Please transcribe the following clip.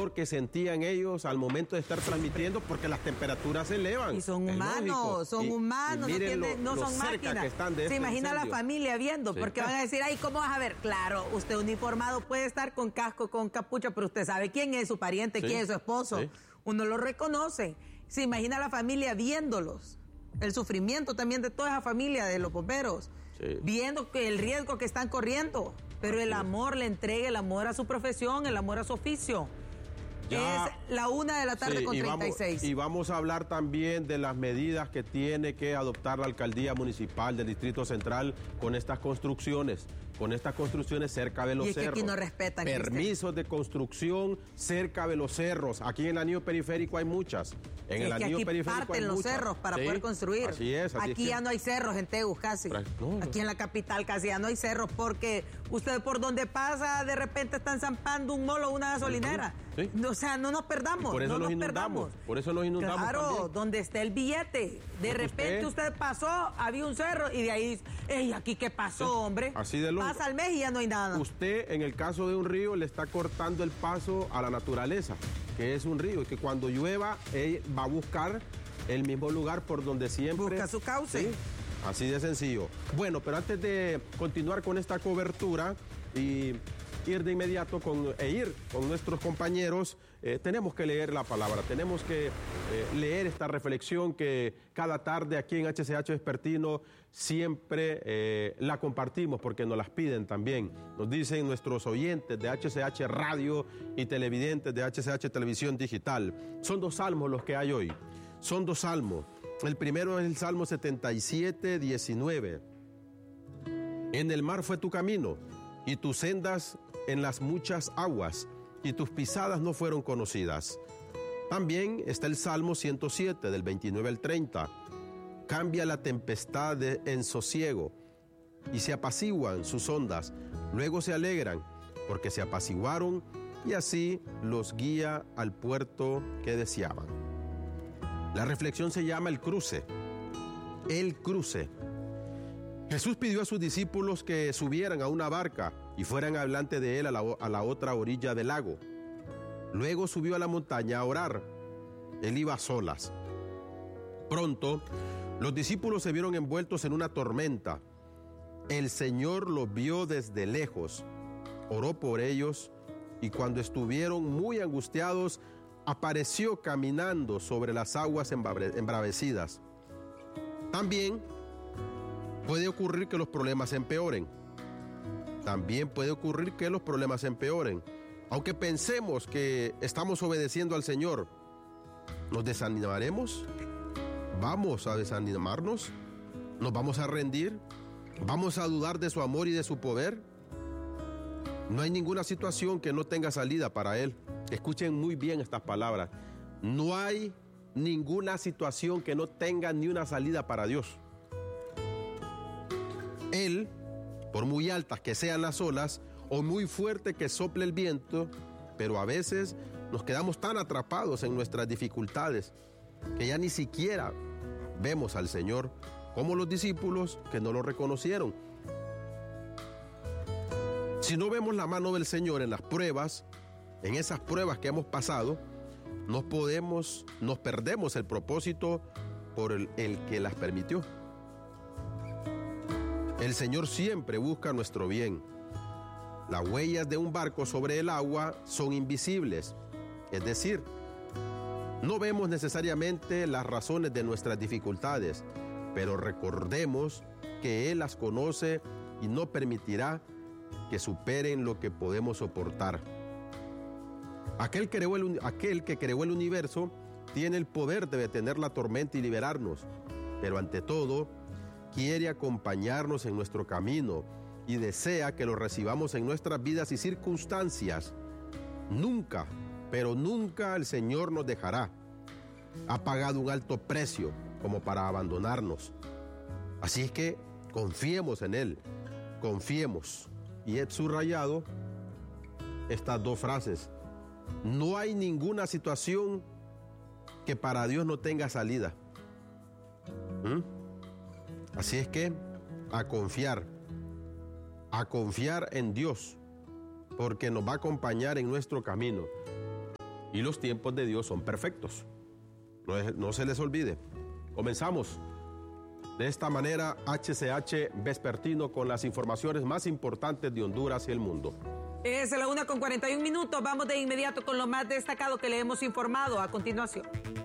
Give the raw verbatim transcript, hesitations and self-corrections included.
temor que sentían ellos al momento de estar transmitiendo, porque las temperaturas se elevan. Y son humanos, son y, humanos, y no, tiene, lo, no lo son máquinas. Se este imagina incendio. La familia viendo, sí. Porque van a decir, ay, ¿cómo vas a ver? Claro, usted uniformado puede estar con casco, con capucha, pero usted sabe quién es su pariente, sí. Quién es su esposo. Sí. Uno lo reconoce. Se imagina la familia viéndolos. El sufrimiento también de toda esa familia de los bomberos. Sí. Viendo que el riesgo que están corriendo. Pero el amor le entrega, el amor a su profesión, el amor a su oficio. Ya, es la una de la tarde, sí, con treinta y seis. Y vamos, y vamos a hablar también de las medidas que tiene que adoptar la alcaldía municipal del Distrito Central con estas construcciones. Con estas construcciones cerca de los y es cerros. Que aquí no respetan. Permisos de construcción cerca de los cerros. Aquí en el anillo periférico hay muchas. En y el es que anillo aquí periférico parten hay los muchas. cerros para sí, poder construir. Así es. Así aquí es que... ya no hay cerros en Tegus casi. No, no. Aquí en la capital casi ya no hay cerros porque usted por donde pasa de repente están zampando un molo o una gasolinera. Sí. O sea, no nos perdamos. Y por eso no nos, nos inundamos. Perdamos. Por eso nos inundamos. Claro, también. Donde esté el billete. De porque repente usted... usted pasó, había un cerro y de ahí dice, ey, ¿aquí qué pasó, sí. hombre? Así de loco. Pasa al mes y ya no hay nada. Usted, en el caso de un río, le está cortando el paso a la naturaleza, que es un río, y que cuando llueva, él va a buscar el mismo lugar por donde siempre... Busca su cauce. ¿Sí? Así de sencillo. Bueno, pero antes de continuar con esta cobertura y ir de inmediato con, e ir con nuestros compañeros, eh, tenemos que leer la palabra, tenemos que eh, leer esta reflexión que cada tarde aquí en H C H Vespertino siempre eh, la compartimos porque nos las piden también. Nos dicen nuestros oyentes de H C H Radio y televidentes de H C H Televisión Digital. Son dos salmos los que hay hoy. Son dos salmos. El primero es el Salmo setenta y siete, diecinueve. En el mar fue tu camino, y tus sendas en las muchas aguas, y tus pisadas no fueron conocidas. También está el Salmo ciento siete, del veintinueve al treinta. Cambia la tempestad de, en sosiego, y se apaciguan sus ondas, luego se alegran, porque se apaciguaron, y así los guía al puerto que deseaban. La reflexión se llama el cruce. El cruce. Jesús pidió a sus discípulos que subieran a una barca y fueran adelante de él a la, a la otra orilla del lago. Luego subió a la montaña a orar. Él iba a solas. Pronto, los discípulos se vieron envueltos en una tormenta. El Señor los vio desde lejos, oró por ellos, y cuando estuvieron muy angustiados, apareció caminando sobre las aguas embravecidas. También puede ocurrir que los problemas empeoren. También puede ocurrir que los problemas empeoren. Aunque pensemos que estamos obedeciendo al Señor, ¿nos desanimaremos? ¿Vamos a desanimarnos? ¿Nos vamos a rendir? ¿Vamos a dudar de su amor y de su poder? No hay ninguna situación que no tenga salida para Él. Escuchen muy bien estas palabras. No hay ninguna situación que no tenga ni una salida para Dios. Él, por muy altas que sean las olas o muy fuerte que sople el viento, pero a veces nos quedamos tan atrapados en nuestras dificultades que ya ni siquiera vemos al Señor, como los discípulos que no lo reconocieron. Si no vemos la mano del Señor en las pruebas, en esas pruebas que hemos pasado, nos podemos, nos perdemos el propósito por el, el que las permitió. El Señor siempre busca nuestro bien. Las huellas de un barco sobre el agua son invisibles, es decir, no vemos necesariamente las razones de nuestras dificultades, pero recordemos que Él las conoce y no permitirá que superen lo que podemos soportar. Aquel, creó el, aquel que creó el universo tiene el poder de detener la tormenta y liberarnos, pero ante todo quiere acompañarnos en nuestro camino y desea que lo recibamos en nuestras vidas y circunstancias. Nunca, pero nunca el Señor nos dejará. Ha pagado un alto precio como para abandonarnos. Así es que confiemos en Él, confiemos. Y he subrayado estas dos frases. No hay ninguna situación que para Dios no tenga salida. ¿Mm? Así es que a confiar, a confiar en Dios, porque nos va a acompañar en nuestro camino. y los tiempos de Dios son perfectos. No, es, no se les olvide. Comenzamos de esta manera H C H Vespertino con las informaciones más importantes de Honduras y el mundo. Es la una con cuarenta y un minutos. Vamos de inmediato con lo más destacado que le hemos informado a continuación.